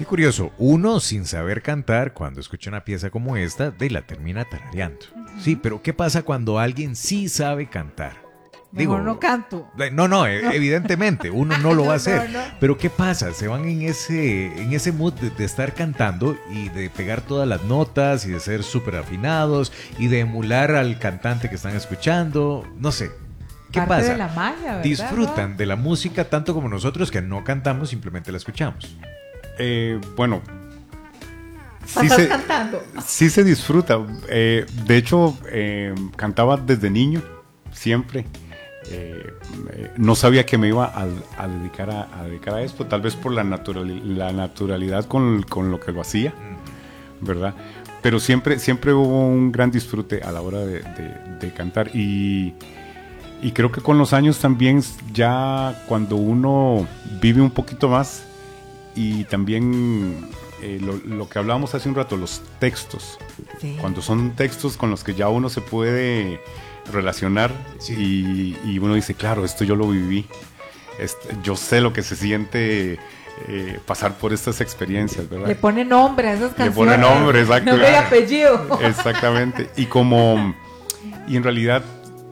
Qué curioso, uno sin saber cantar, cuando escucha una pieza como esta, la termina tarareando. Sí, pero ¿qué pasa cuando alguien sí sabe cantar? Mejor no canto. No, evidentemente, uno no lo va a hacer. No. Pero ¿qué pasa? Se van en ese mood de estar cantando y de pegar todas las notas y de ser súper afinados y de emular al cantante que están escuchando. No sé. ¿Qué Parte pasa? de la magia, ¿verdad? Disfrutan de la música tanto como nosotros, que no cantamos, simplemente la escuchamos. Bueno, ¿Estás cantando? Sí se disfruta. De hecho, cantaba desde niño, siempre. No sabía que me iba a dedicar a esto, tal vez por la naturalidad con lo que lo hacía, ¿verdad? Pero siempre hubo un gran disfrute a la hora de cantar y creo que con los años también, ya cuando uno vive un poquito más y también lo que hablábamos hace un rato, los textos, sí. Cuando son textos con los que ya uno se puede relacionar, sí. y uno dice, claro, esto yo lo viví, yo sé lo que se siente pasar por estas experiencias, ¿verdad? Le pone nombre a esas canciones. Le pone nombre, exacto. Nombre y apellido. Exactamente. Y en realidad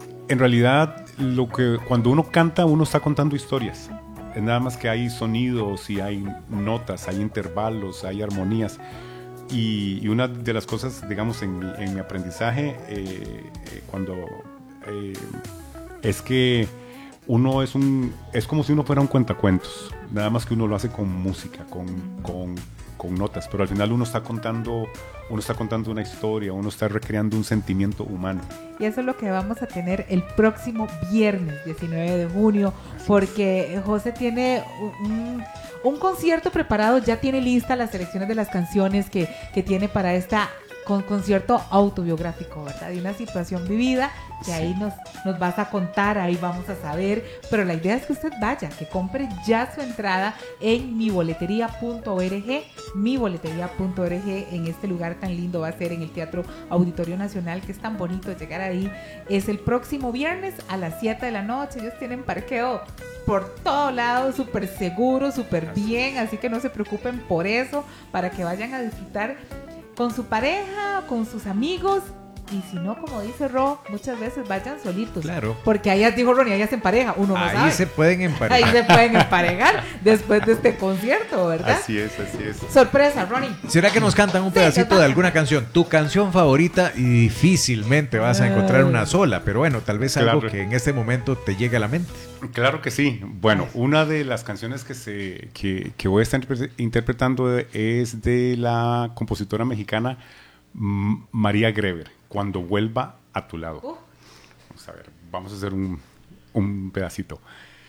cuando uno canta, uno está contando historias. Es nada más que hay sonidos y hay notas, hay intervalos, hay armonías. Y una de las cosas, digamos, en mi aprendizaje, es que uno es como si uno fuera un cuentacuentos, nada más que uno lo hace con música, con notas, pero al final uno está contando una historia, uno está recreando un sentimiento humano. Y eso es lo que vamos a tener el próximo viernes 19 de junio, porque José tiene un concierto preparado, ya tiene lista las selecciones de las canciones que tiene para esta concierto autobiográfico, ¿verdad? De una situación vivida, que sí. Ahí nos vas a contar, ahí vamos a saber, pero la idea es que usted vaya, que compre ya su entrada en miboleteria.org, en este lugar tan lindo, va a ser en el Teatro Auditorio Nacional, que es tan bonito llegar ahí. Es el próximo viernes a las 7 de la noche, ellos tienen parqueo por todo lado, súper seguro, súper bien, así que no se preocupen por eso, para que vayan a disfrutar con su pareja, con sus amigos, y si no, como dice Ro, muchas veces vayan solitos. Claro. Porque allá, dijo Ronnie, allá se empareja, uno no sabe. Ahí se pueden emparejar. Ahí se pueden emparejar después de este concierto, ¿verdad? Así es. Sorpresa, Ronnie. ¿Será que nos cantan un pedacito de alguna canción? Tu canción favorita, y difícilmente vas a encontrar una sola, pero bueno, tal vez algo que en este momento te llegue a la mente. Claro que sí. Bueno, una de las canciones que voy a estar interpretando es de la compositora mexicana María Greber, Cuando vuelva a tu lado. Vamos a ver, vamos a hacer un pedacito.